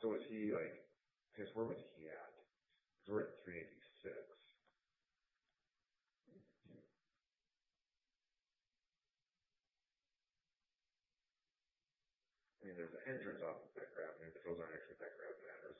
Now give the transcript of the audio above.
So was he like? Because where was he at? Because we're at 386. I mean, there's an entrance off of Becker Avenue, but those aren't actually Becker Avenue